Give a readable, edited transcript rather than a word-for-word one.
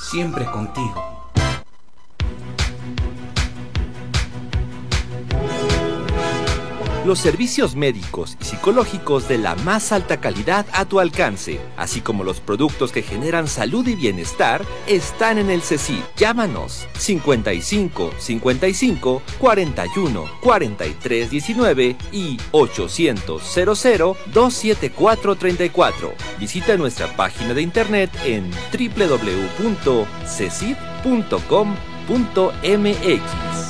siempre contigo. Los servicios médicos y psicológicos de la más alta calidad a tu alcance, así como los productos que generan salud y bienestar, están en el CECIT. Llámanos 55 55 41 43 19 y 800 00 274 34. Visita nuestra página de internet en www.cecit.com.mx.